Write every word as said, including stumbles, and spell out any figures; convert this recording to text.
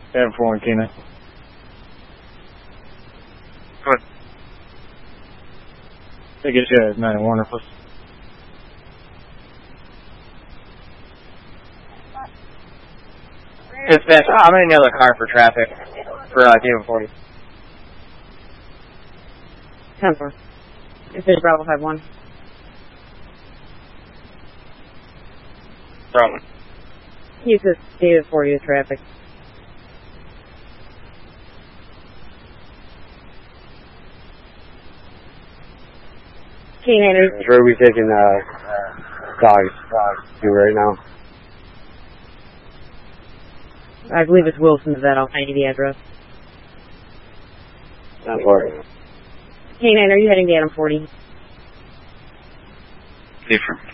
Adam four one, K nine. Good. They get you at nine Warner, please. Dispatch, oh, I'm in another car for traffic for uh, David forty. ten four. Dispatch Bravo five one. Problem. He says David forty to traffic. K nine. Where are we taking uh, dogs to right now? I believe it's Wilson's vet. I'll find you the address. Not for K nine, are you heading to Adam forty? Different.